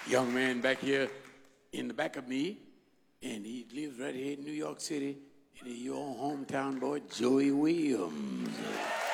Young man back here in the back of me, and he lives right here in New York City, and he's your hometown boy, Joey Williams.